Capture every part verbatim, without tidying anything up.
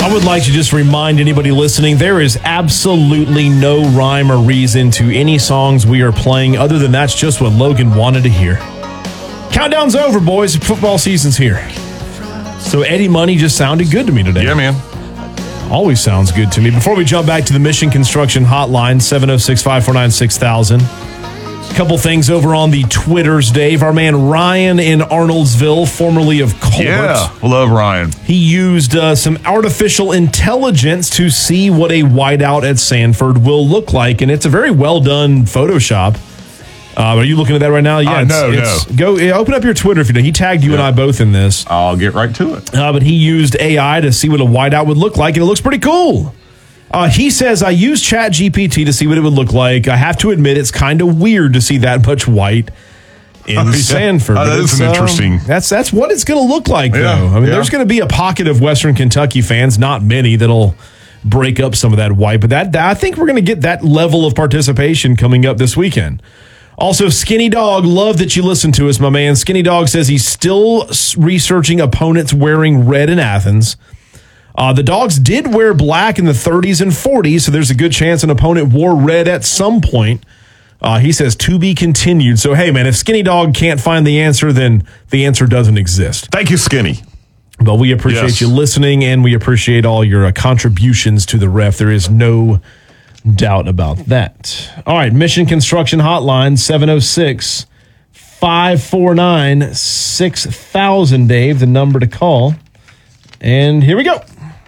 I would like to just remind anybody listening, there is absolutely no rhyme or reason to any songs we are playing other than that's just what Logan wanted to hear. Countdown's over, boys. Football season's here. So Eddie Money just sounded good to me today. Yeah, man. Always sounds good to me. Before we jump back to the Mission Construction Hotline, seven oh six, five four nine, six thousand. Couple things over on the Twitters, Dave. Our man Ryan in Arnoldsville, formerly of Colbert. Yeah, love Ryan. He used uh, some artificial intelligence to see what a whiteout at Sanford will look like, and it's a very well done Photoshop. Uh, are you looking at that right now? Yeah, uh, it's, no, it's, no. Go yeah, open up your Twitter if you know. He tagged you yeah. and I both in this. I'll get right to it. Uh, but he used A I to see what a whiteout would look like, and it looks pretty cool. Uh, he says, I used Chat G P T to see what it would look like. I have to admit, it's kind of weird to see that much white in oh, yeah. Sanford. Oh, that's interesting. Um, that's that's what it's going to look like, yeah, though. I mean, yeah. there's going to be a pocket of Western Kentucky fans, not many, that'll break up some of that white. But that, that I think we're going to get that level of participation coming up this weekend. Also, Skinny Dog, love that you listen to us, my man. Skinny Dog says he's still researching opponents wearing red in Athens. Uh, the Dogs did wear black in the thirties and forties, so there's a good chance an opponent wore red at some point. Uh, he says to be continued. So, hey, man, if Skinny Dog can't find the answer, then the answer doesn't exist. Thank you, Skinny. But we appreciate yes. you listening, and we appreciate all your uh, contributions to the ref. There is no doubt about that. All right, Mission Construction Hotline, seven oh six, five four nine, six thousand, Dave, the number to call. And here we go.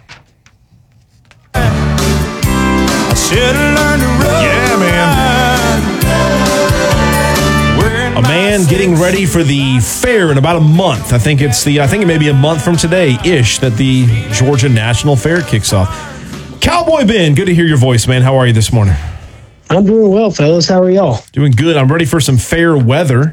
Yeah, man. A man getting ready for the fair in about a month. I think it's the I think it may be a month from today-ish that the Georgia National Fair kicks off. Cowboy Ben, good to hear your voice, man. How are you this morning? I'm doing well, fellas. How are y'all? Doing good. I'm ready for some fair weather.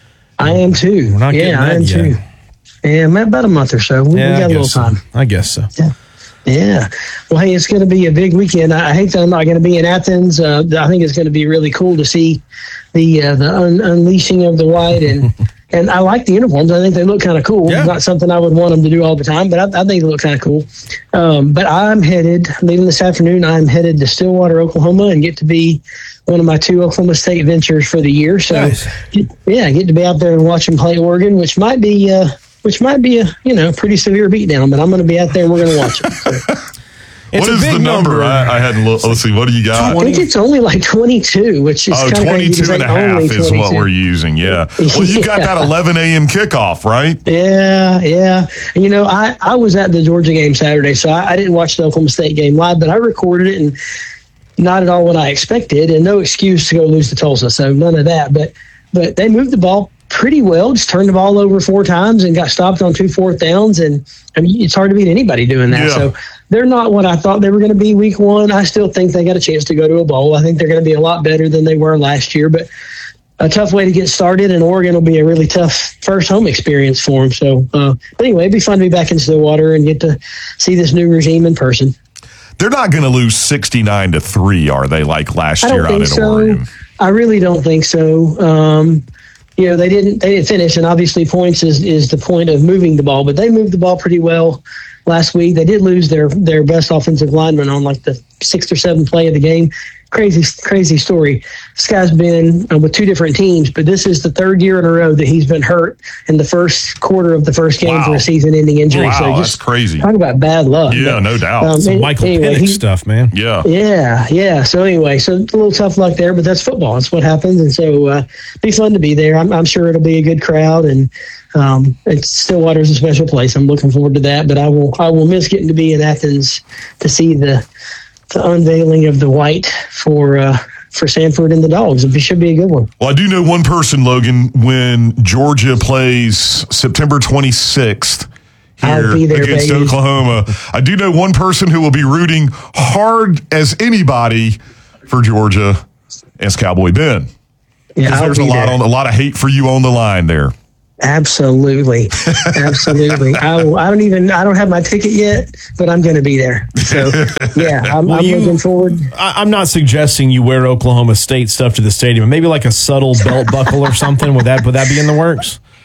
I am too. We're not yeah, getting that I am yet. too. Yeah, about a month or so. We, yeah, we got a little so. time. I guess so. Yeah. Yeah. Well, hey, it's going to be a big weekend. I hate that I'm not going to be in Athens. Uh, I think it's going to be really cool to see the uh, the un- unleashing of the white, and and I like the uniforms. I think they look kind of cool. Yeah. Not something I would want them to do all the time, but I, I think they look kind of cool. Um, but I'm headed, leaving this afternoon, I'm headed to Stillwater, Oklahoma, and get to be one of my two Oklahoma State ventures for the year. So, nice. yeah, get to be out there and watch them play Oregon, which might be uh, which might be a you know pretty severe beatdown. But I'm going to be out there and we're going to watch it. So. It's what is the number? number. I, I hadn't looked. Let's see. What do you got? I think it's only like twenty-two, which is oh, kind of twenty-two and a half is twenty-two. what we're using. Yeah. Well, you got that eleven a.m. kickoff, right? Yeah, yeah. And, you know, I, I was at the Georgia game Saturday, so I, I didn't watch the Oklahoma State game live, but I recorded it, and not at all what I expected, and no excuse to go lose to Tulsa, so none of that. But but they moved the ball pretty well, just turned the ball over four times and got stopped on two fourth downs, and I mean, it's hard to beat anybody doing that. Yeah. So they're not what I thought they were going to be week one. I still think they got a chance to go to a bowl. I think they're going to be a lot better than they were last year, but a tough way to get started, and Oregon will be a really tough first home experience for them. So, uh, but anyway, it'd be fun to be back in Stillwater and get to see this new regime in person. They're not going to lose sixty-nine to three, are they, like last I don't year out think in so. Oregon? I really don't think so. Um, you know, they didn't they didn't finish, and obviously points is, is the point of moving the ball, but they moved the ball pretty well last week. They did lose their, their best offensive lineman on like the sixth or seventh play of the game. Crazy, crazy story. This guy's been uh, with two different teams, but this is the third year in a row that he's been hurt in the first quarter of the first game Wow. for a season-ending injury. Wow, so just that's crazy. Talk about bad luck. Yeah, but, no doubt. um, Some Michael anyway, Penix he, stuff, man. Yeah. Yeah, yeah. So anyway, so a little tough luck there, but that's football. That's what happens, and so uh, be fun to be there. I'm, I'm sure it'll be a good crowd, and um, it's Stillwater's a special place. I'm looking forward to that, but I will I will miss getting to be in Athens to see the the unveiling of the white for. Uh, for Sanford and the Dogs. It should be a good one. Well, I do know one person, Logan, when Georgia plays September twenty-sixth here there, against baby. Oklahoma. I do know one person who will be rooting hard as anybody for Georgia. It's Cowboy Ben. Yeah, Because there's a lot there. on a lot of hate for you on the line there. Absolutely. Absolutely. I, I don't even, I don't have my ticket yet, but I'm going to be there. So, yeah, I'm, Well, I'm you- looking forward. I, I'm not suggesting you wear Oklahoma State stuff to the stadium. Maybe like a subtle belt buckle or something. Would that would that be in the works?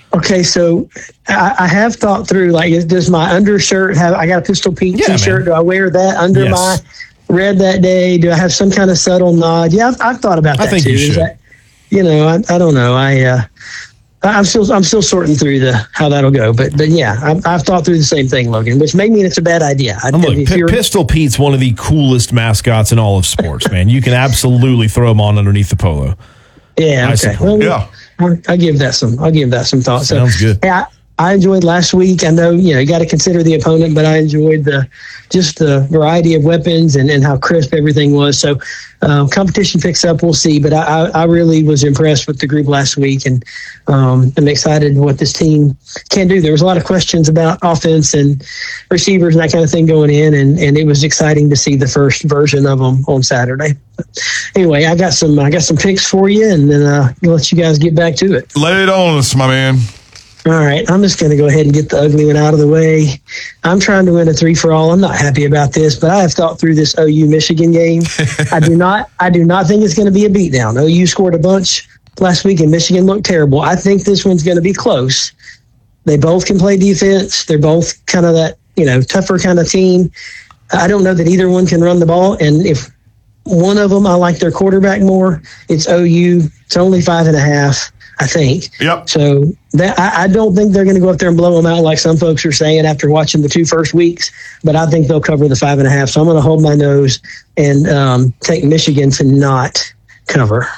Okay, so I, I have thought through, like, is, does my undershirt have, I got a Pistol Pete Yeah, t-shirt. man. Do I wear that under Yes. my red that day? Do I have some kind of subtle nod? Yeah, I've, I've thought about I that think too. you Is should. that, you know, I, I don't know. I, uh, I'm still, I'm still sorting through the, how that'll go. But, but yeah, I've, I've thought through the same thing, Logan, which may mean it's a bad idea. I, And look, if P- you're- Pistol Pete's one of the coolest mascots in all of sports, man. You can absolutely throw him on underneath the polo. Yeah. I Okay. support- Yeah. I'll, I'll give that some. I'll give that some thought. Sounds so, good. Hey, I, I enjoyed last week. I know you know you got to consider the opponent, but I enjoyed the just the variety of weapons and, and how crisp everything was. So, uh, competition picks up. We'll see. But I, I, I really was impressed with the group last week, and um, I'm excited what this team can do. There was a lot of questions about offense and receivers and that kind of thing going in, and, and it was exciting to see the first version of them on Saturday. Anyway, I got some I got some picks for you, and then uh, I'll let you guys get back to it. Lay it on us, my man. All right, I'm just going to go ahead and get the ugly one out of the way. I'm trying to win a three for all. I'm not happy about this, but I have thought through this O U Michigan game. I do not I do not think it's going to be a beatdown. O U scored a bunch last week, and Michigan looked terrible. I think this one's going to be close. They both can play defense. They're both kind of that, you know, tougher kind of team. I don't know that either one can run the ball, and if one of them I like their quarterback more, it's O U. It's only five and a half, I think. Yep. So that I, I don't think they're going to go up there and blow them out like some folks are saying after watching the two first weeks, but I think they'll cover the five and a half. So I'm going to hold my nose and um, take Michigan to not cover.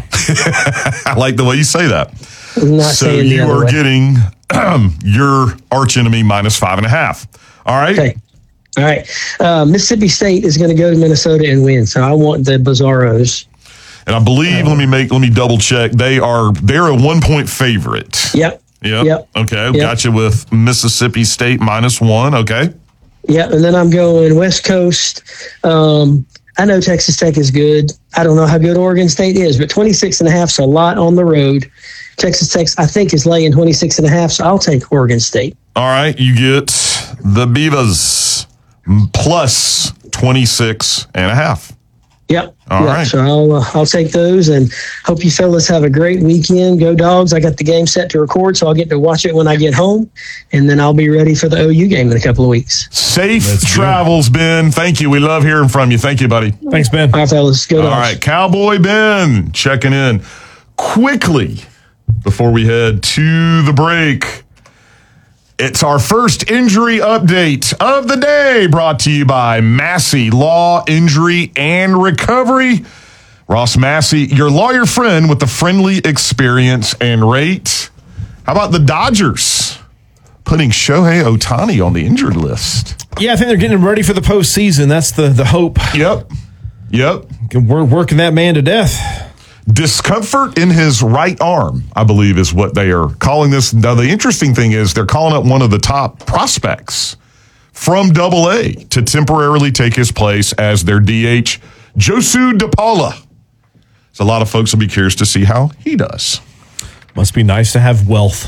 I like the way you say that. I'm not So saying the you other are way. getting um, your arch enemy minus five and a half. All right. Okay. All right. Uh, Mississippi State is going to go to Minnesota and win. So I want the Bizarros. And I believe, let me make, let me double check. They are, they're a one point favorite. Yep. Yep. Yep. Okay. Yep. Got you with Mississippi State minus one. Okay. Yep. And then I'm going West Coast. Um, I know Texas Tech is good. I don't know how good Oregon State is, but twenty-six and a half is a lot on the road. Texas Tech, I think, is laying twenty-six and a half, so I'll take Oregon State. All right. You get the Beavers plus twenty-six and a half. Yep. All yep. right. So I'll uh, I'll take those, and hope you fellas have a great weekend. Go Dogs! I got the game set to record, so I'll get to watch it when I get home, and then I'll be ready for the O U game in a couple of weeks. Safe That's good. travels, Ben. Thank you. We love hearing from you. Thank you, buddy. Thanks, Ben. All right, fellas. Go All Dogs! right, Cowboy Ben checking in quickly before we head to the break. It's our first injury update of the day, brought to you by Massey Law, Injury, and Recovery. Ross Massey, your lawyer friend with the friendly experience and rate. How about the Dodgers putting Shohei Ohtani on the injured list? Yeah, I think they're getting him ready for the postseason. That's the, the hope. Yep. Yep. We're working that man to death. Discomfort in his right arm, I believe, is what they are calling this. Now, the interesting thing is they're calling it one of the top prospects from Double A to temporarily take his place as their D H, Josu DePaula. So a lot of folks will be curious to see how he does. Must be nice to have wealth.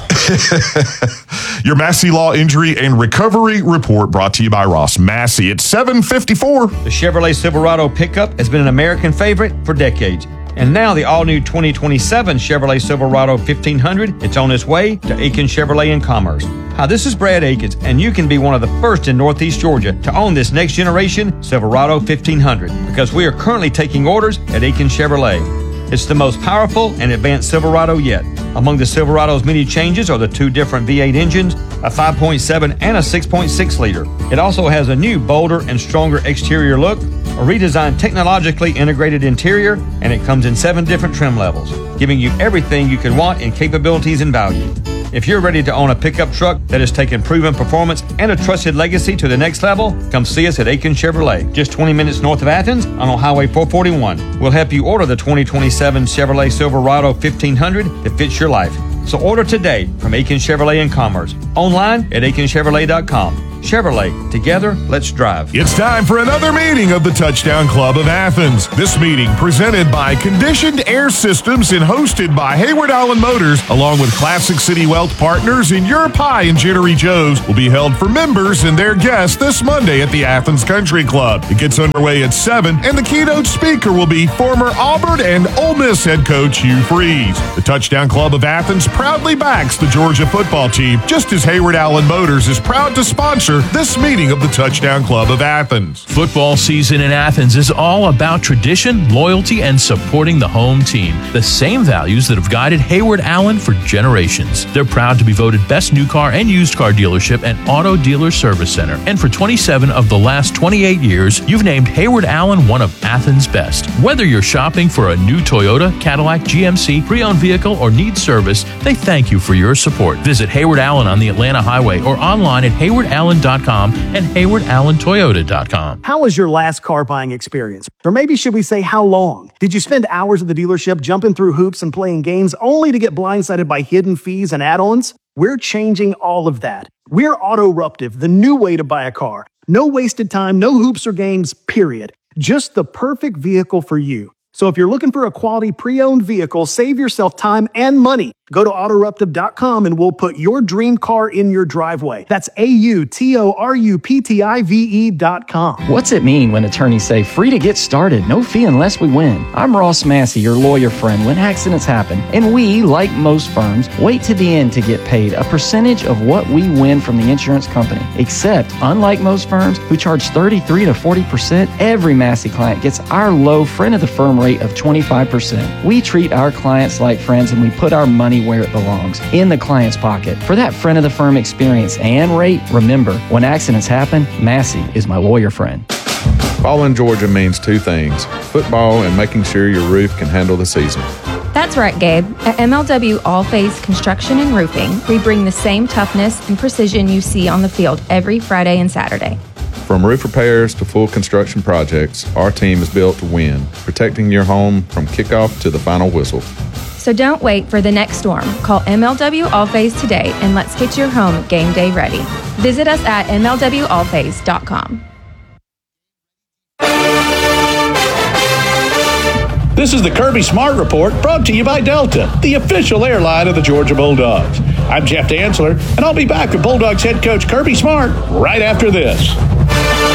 Your Massey Law Injury and Recovery Report brought to you by Ross Massey. It's seven fifty-four. The Chevrolet Silverado pickup has been an American favorite for decades. And now the all-new twenty twenty-seven Chevrolet Silverado fifteen hundred, it's on its way to Aiken Chevrolet in Commerce. Hi, this is Brad Akins, and you can be one of the first in Northeast Georgia to own this next-generation Silverado fifteen hundred because we are currently taking orders at Aiken Chevrolet. It's the most powerful and advanced Silverado yet. Among the Silverado's many changes are the two different V eight engines, a five point seven and a six point six liter. It also has a new, bolder, and stronger exterior look, a redesigned technologically integrated interior, and it comes in seven different trim levels, giving you everything you could want in capabilities and value. If you're ready to own a pickup truck that has taken proven performance and a trusted legacy to the next level, come see us at Aiken Chevrolet, just twenty minutes north of Athens on Highway four forty-one. We'll help you order the twenty twenty-seven Chevrolet Silverado fifteen hundred that fits your life. So order today from Aiken Chevrolet in Commerce, online at aiken chevrolet dot com. Chevrolet. Together, let's drive. It's time for another meeting of the Touchdown Club of Athens. This meeting, presented by Conditioned Air Systems and hosted by Hayward Allen Motors, along with Classic City Wealth Partners and Your Pie and Jittery Joe's, will be held for members and their guests this Monday at the Athens Country Club. It gets underway at seven, and the keynote speaker will be former Auburn and Ole Miss head coach Hugh Freeze. The Touchdown Club of Athens proudly backs the Georgia football team, just as Hayward Allen Motors is proud to sponsor this meeting of the Touchdown Club of Athens. Football season in Athens is all about tradition, loyalty, and supporting the home team. The same values that have guided Hayward Allen for generations. They're proud to be voted best new car and used car dealership and auto dealer service center. And for twenty-seven of the last twenty-eight years, you've named Hayward Allen one of Athens' best. Whether you're shopping for a new Toyota, Cadillac, G M C, pre-owned vehicle, or need service, they thank you for your support. Visit Hayward Allen on the Atlanta Highway or online at hayward allen dot com and hayward allen toyota dot com. How was your last car buying experience? Or maybe should we say how long? Did you spend hours at the dealership jumping through hoops and playing games only to get blindsided by hidden fees and add-ons? We're changing all of that. We're Autoruptive, the new way to buy a car. No wasted time, no hoops or games, period. Just the perfect vehicle for you. So if you're looking for a quality pre-owned vehicle, save yourself time and money. Go to autoruptive dot com and we'll put your dream car in your driveway. That's A U T O R U P T I V E dot com. What's it mean when attorneys say free to get started, no fee unless we win? I'm Ross Massey, your lawyer friend when accidents happen. And we, like most firms, wait to the end to get paid a percentage of what we win from the insurance company. Except, unlike most firms who charge thirty-three to forty percent, every Massey client gets our low friend of the firm rate of twenty-five percent. We treat our clients like friends and we put our money where it belongs, in the client's pocket. For that friend of the firm experience and rate, remember, when accidents happen, Massey is my lawyer friend. Fall in Georgia means two things: football and making sure your roof can handle the season. That's right, Gabe. At M L W All Phase Construction and Roofing, we bring the same toughness and precision you see on the field every Friday and Saturday. From roof repairs to full construction projects, our team is built to win, protecting your home from kickoff to the final whistle. So don't wait for the next storm. Call M L W All Phase today and let's get your home game day ready. Visit us at M L W all phase dot com. This is the Kirby Smart Report, brought to you by Delta, the official airline of the Georgia Bulldogs. I'm Jeff Dantzler, and I'll be back with Bulldogs head coach Kirby Smart right after this.